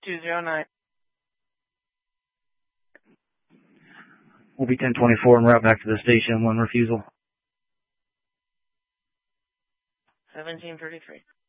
209. We'll be 1024 and route back to the station. 1 refusal. 1733.